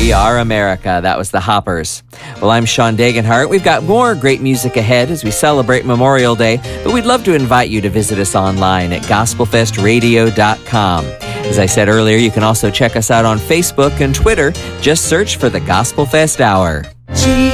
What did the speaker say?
We Are America. That was the Hoppers. Well, I'm Sean Degenhart. We've got more great music ahead as we celebrate Memorial Day, but we'd love to invite you to visit us online at gospelfestradio.com. As I said earlier, you can also check us out on Facebook and Twitter. Just search for the Gospel Fest Hour.